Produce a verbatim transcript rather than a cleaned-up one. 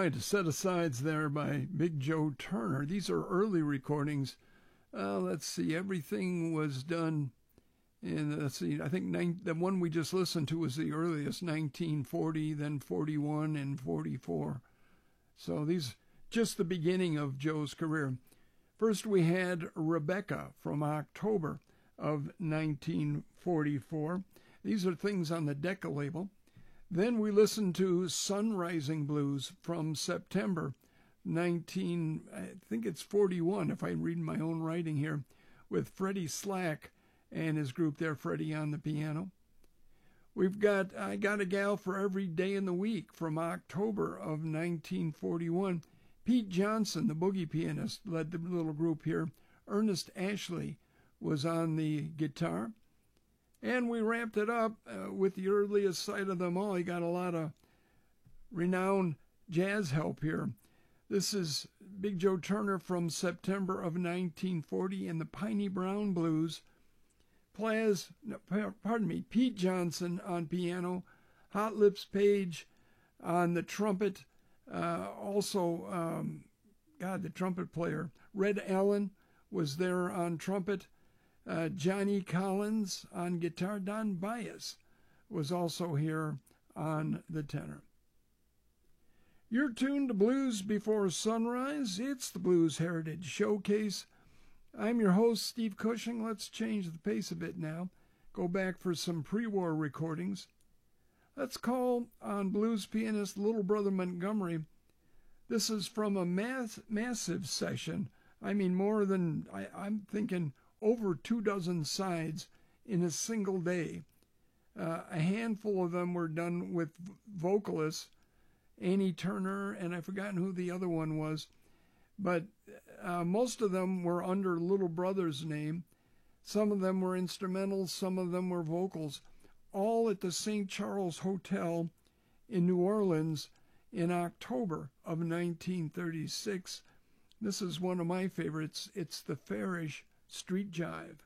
right, set-asides there by Big Joe Turner. These are early recordings. Uh, let's see, everything was done in, let's see, I think nine, the one we just listened to was the earliest, nineteen forty, then forty-one and forty-four. So these, just the beginning of Joe's career. First we had Rebecca from October of nineteen forty-four. These are things on the Decca label. Then we listened to Sunrising Blues from September nineteen, I think it's forty-one, if I'm reading my own writing here, with Freddie Slack and his group there, Freddie on the piano. We've got I Got a Gal for Every Day in the Week from October of nineteen forty-one. Pete Johnson, the boogie pianist, led the little group here. Ernest Ashley was on the guitar. And we wrapped it up uh, with the earliest sight of them all. You got a lot of renowned jazz help here. This is Big Joe Turner from September of nineteen forty and the Piney Brown Blues. Plaz, no, pardon me, Pete Johnson on piano, Hot Lips Page on the trumpet, uh, also, um, God, the trumpet player, Red Allen was there on trumpet. Uh, Johnny Collins on guitar. Don Byas was also here on the tenor. You're tuned to Blues Before Sunrise. It's the Blues Heritage Showcase. I'm your host, Steve Cushing. Let's change the pace a bit now. Go back for some pre-war recordings. Let's call on blues pianist Little Brother Montgomery. This is from a mass, massive session. I mean, more than, I, I'm thinking, over two dozen sides in a single day. Uh, a handful of them were done with vocalists, Annie Turner, and I've forgotten who the other one was. But uh, most of them were under Little Brother's name. Some of them were instrumentals, some of them were vocals, all at the Saint Charles Hotel in New Orleans in October of nineteen thirty-six. This is one of my favorites. It's the Farish Street Jive.